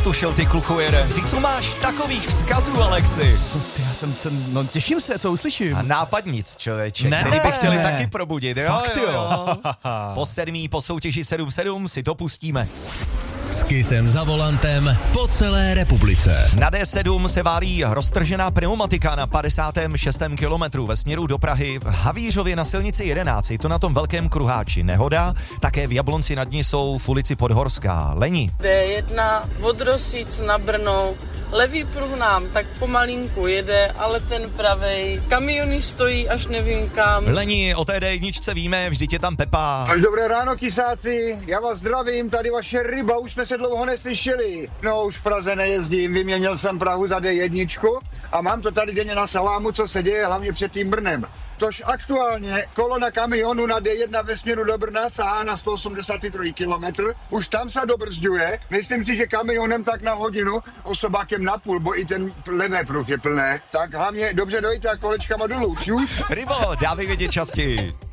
tušil, ty kluku jede. Ty tu máš takových vzkazů, Alexi. No těším se, co uslyším. A nápadnic, člověče, Ne, který by chtěli ne. taky probudit, jo? Fakt jo. Po 7. po soutěži 7-7 si to pustíme. S Kissem za volantem po celé republice. Na D7 se válí roztržená pneumatika na 56. kilometru ve směru do Prahy v Havířově na silnici 11. Je to na tom velkém kruháči. Nehoda, také v Jablonci nad ní jsou v ulici Podhorská. Leni. D1 od Rosíc na Brno. Levý pruh nám tak pomalinku jede, ale ten pravej. Kamiony stojí až nevím kam. Leni, o té D1 víme, vždyť je tam Pepa. Až dobré ráno, kysáci, já vás zdravím, tady vaše ryba, už jsme se dlouho neslyšeli. No, už v Praze nejezdím, vyměnil jsem Prahu za D1 a mám to tady denně na salámu, co se děje hlavně před tím Brnem. Tož aktuálně kolona kamionu na D1 ve směru do Brna sahá na 183 km. Už tam se dobrzďuje. Myslím si, že kamionem tak na hodinu, osobákem na půl, bo i ten levé pruh je plné. Tak hlavně dobře dojďte a kolečkama dolů. Čus. Rybo, dávej vědět časky.